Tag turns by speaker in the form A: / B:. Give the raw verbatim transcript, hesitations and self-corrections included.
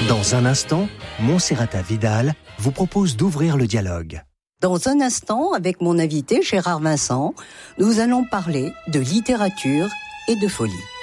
A: Dans un instant, Montserrata Vidal vous propose d'ouvrir le dialogue.
B: Dans un instant, avec mon invité Gérard Vincent, nous allons parler de littérature et de folie.